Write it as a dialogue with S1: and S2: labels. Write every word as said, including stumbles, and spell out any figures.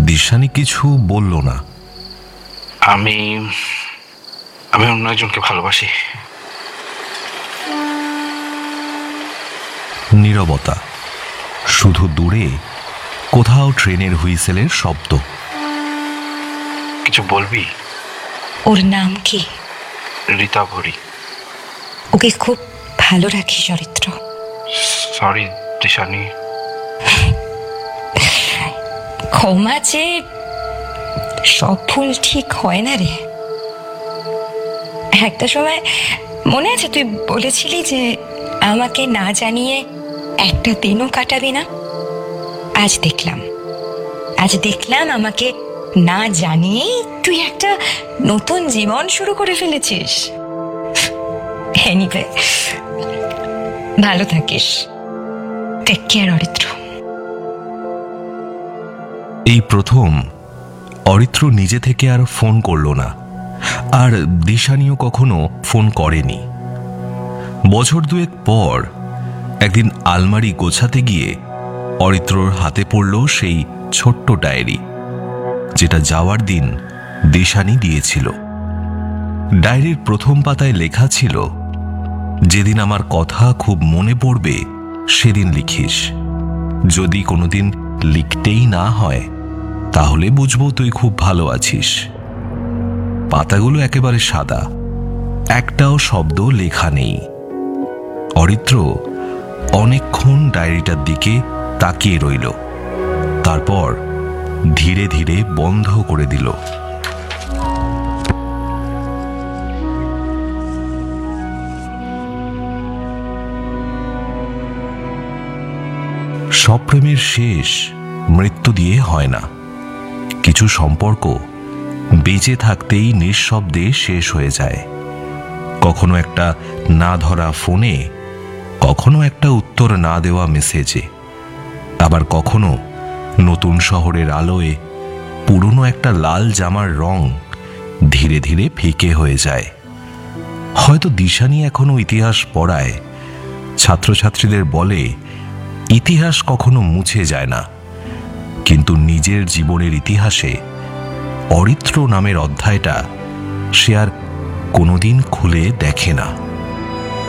S1: দিশানি কিছু বলল না।
S2: আমি আমি অন্য একজনকে ভালোবাসি।
S1: নীরবতা, শুধু দূরে কোথাও ট্রেনের হুইসেলের শব্দ।
S2: কিছু বলবি?
S3: ওর নাম কি?
S2: রীতা ভরি।
S3: ওকে খুব ভালো রাখিস চরিত্র।
S2: সরি দিশানি।
S3: ক্ষমা যে সব ভুল ঠিক হয় না রে। একটা সময় মনে আছে তুই বলেছিলি যে আমাকে না জানিয়ে একটা দিনও কাটাবি না। আজ দেখলাম আজ দেখলাম আমাকে না জানিয়েই তুই একটা নতুন জীবন শুরু করে ফেলেছিস। এনিওয়ে, ভালো থাকিস। Take care Aritra.
S1: এই প্রথম অরিত্র নিজে থেকে আর ফোন করল না, আর দিশানিও কখনো ফোন করেনি। বছর দুয়েক পর একদিন আলমারি গোছাতে গিয়ে অরিত্রর হাতে পড়ল সেই ছোট্ট ডায়েরি, যেটা যাওয়ার দিন দিশানি দিয়েছিল। ডায়েরির প্রথম পাতায় লেখা ছিল, যেদিন আমার কথা খুব মনে পড়বে সেদিন লিখিস। যদি কোনোদিন লিখতেই না হয় তাহলে বুঝবো তুই খুব ভালো আছিস। পাতাগুলো একেবারে সাদা, একটাও শব্দ লেখা নেই। অরিত্র অনেকক্ষণ ডায়েরিটার দিকে তাকিয়ে রইল, তারপর ধীরে ধীরে বন্ধ করে দিল। সব প্রেমের শেষ মৃত্যু দিয়ে হয় না। কিছু সম্পর্ক বেঁচে থাকতেই নিঃশব্দে শেষ হয়ে যায়। কখনো একটা না ধরা ফোনে, কখনো একটা উত্তর না দেওয়া মেসেজে, আবার কখনো নতুন শহরের আলোয় পুরনো একটা লাল জামার রং ধীরে ধীরে ফিকে হয়ে যায়। হয়তো দিশানি এখনো ইতিহাস পড়ায়, ছাত্রছাত্রীদের বলে ইতিহাস কখনো মুছে যায় না, কিন্তু নিজের জীবনের ইতিহাসে অরিত্র নামের অধ্যায়টা সে আর কোনোদিন খুলে দেখে না।